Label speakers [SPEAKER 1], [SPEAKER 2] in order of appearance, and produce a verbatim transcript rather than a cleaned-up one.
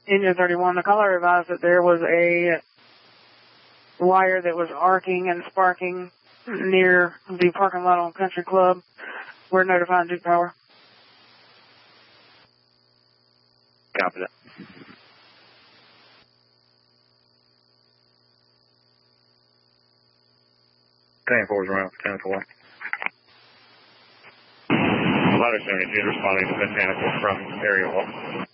[SPEAKER 1] Engine thirty-one, the caller advised that there was a wire that was arcing and sparking near the parking lot on Country Club. We're notifying Duke Power.
[SPEAKER 2] Copy that. ten four is around for ten four. Ladder seventy-two responding to mechanical from area hall.